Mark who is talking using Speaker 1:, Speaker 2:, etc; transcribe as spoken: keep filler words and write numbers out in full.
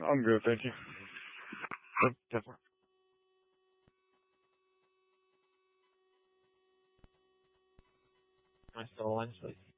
Speaker 1: I'm good, thank you. Yep, definitely.
Speaker 2: Am I still alive?